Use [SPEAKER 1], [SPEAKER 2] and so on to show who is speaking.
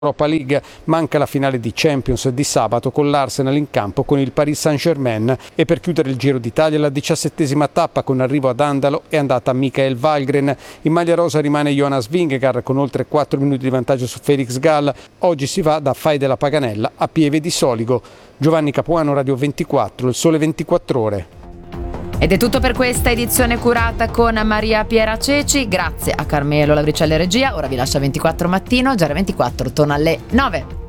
[SPEAKER 1] Europa League, manca la finale di Champions di sabato con l'Arsenal in campo con il Paris Saint-Germain. E per chiudere il Giro d'Italia la 17ª tappa con arrivo ad Andalo è andata a Michael Valgren. In maglia rosa rimane Jonas Vingegaard con oltre 4 minuti di vantaggio su Felix Gall. Oggi si va da Fai della Paganella a Pieve di Soligo. Giovanni Capuano, Radio 24, Il Sole 24 Ore.
[SPEAKER 2] Ed è tutto per questa edizione curata con Maria Piera Ceci. Grazie a Carmelo Lavricielli regia. Ora vi lascia 24 mattino, Giara 24 torna alle 9.